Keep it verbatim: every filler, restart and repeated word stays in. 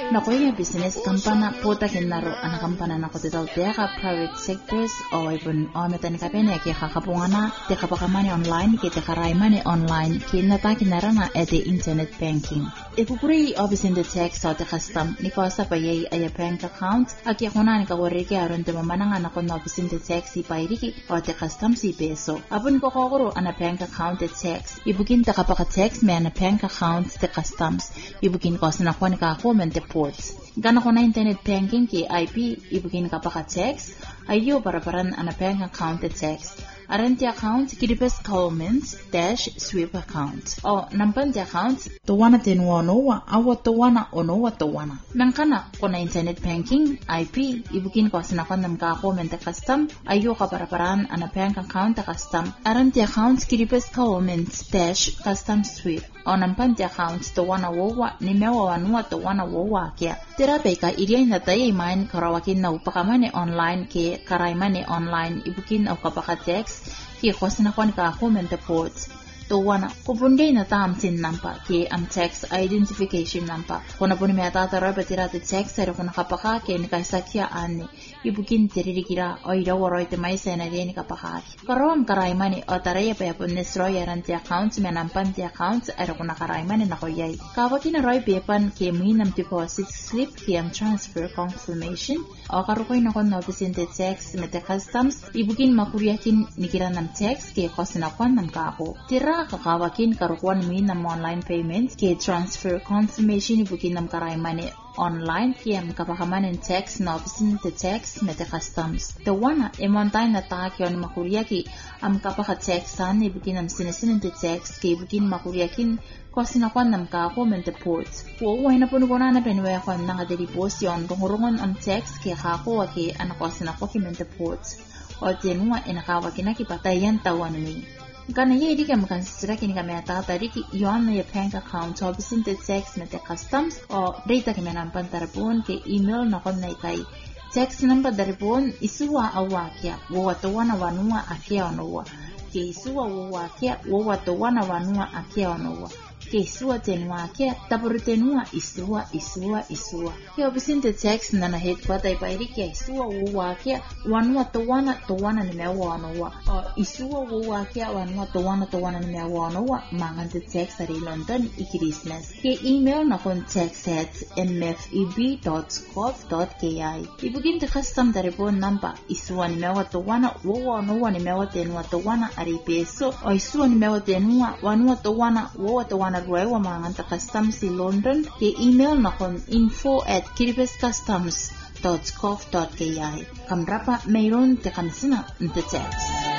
Nakoya business kampana pota kinaro ana kampana na kotitaw teka private sectors o ibon o metan kapene ki kakapungana te kapakamani online ki te karaimani online ki nata kinarana ete internet banking. Ipupuri obisin de tax o te custom ni ko sa payay ay bank account aki akona ni kawariki aron te mamananga na kono obisin de tax si pairiki o te custom si peso. Abun ko kokoro ana bank account te tax ibukin te kapaka tax me ana bank account te customs ibukin ko sa nakoni ka comment te Gana ko na internet banking ki I P ibukin ka pa ka text ayo para paran ana bank account text arenti account kiripes comments dash sweep account o nampan ti account to wana tenwano wa awa to wana ono wa to wana nangkana ko na internet banking I P ibukin ko sinakan nam ka comment custom ayo ka para paran ana bank account custom arenti account kiripes comments dash custom sweep o nampan ti account to wana wowa ni mewa wanua to wana wowa kia terape ka iriay na tayo imain karawakin na upakamane online ke karaimane online ibukin o kapaka text ki kwas na kwan ka comment report to wana kubunday na tam tin nampa ki am text identification nampa kuna puni me ata tara betira te text ero kuna kapaka ke ni kaisakya ani ibukin tiririkira o ira woroy te mai sena ni kapaka karawam karaimane o taraya pa pun nesro yaran ti account me nampan ti account ero kuna karaimane na koyay kawakin na roy pepan ke minam deposit slip ki am transfer confirmation o karukoy na kon na obisin te text me te customs ibukin makuriyakin nikira nam text ke kosina kwan nam kako tira kakawakin karukuan minam online payment ke transfer confirmation ibukin nam karaimane online P M kapakaman text na obisin te text me te customs the wana emontay na takyo ni makuriyaki am kapaka textan ibukin am sinisinin te text ke ibukin makuriyakin ko sinakwan nam ka ako mente ports wo way na puno ko na na penwe ako nang adelipos yon tungurungon am text ke kako waki anako sinako ki mente ports o tenua enakawa kinakipatayan tawan mi Gana ye di kam kan sira kini kami ata tadi ki yon na ye bank account obisin te text me te customs o data kami nampan tarapun ke email na kon na ikai text number daripun isuwa awakia wo watowa na wanua akia onowa ke isuwa wo wakia wo watowa na wanua akia onowa ke isuwa tenua akia tapuru tenua isuwa isuwa isuwa ke obisin te text na na headquarter ipairi ke isuwa wo wakia wanua towana towana ni mewa onowa o isuwa wo wakia wanua towana towana ni mewa onowa mangan te text ari London i Christmas ke email na kon text at m f e b dot gov dot k i ibugin te custom daripon namba isuwa ni mewa towana wo onowa ni mewa tenua towana ari peso o isuwa ni mewa tenua wanua towana wo towana ruewa mangan te custom si London ke email na kon info at kiribes customs dot gov dot k i kamrapa mayroon te kansina nte text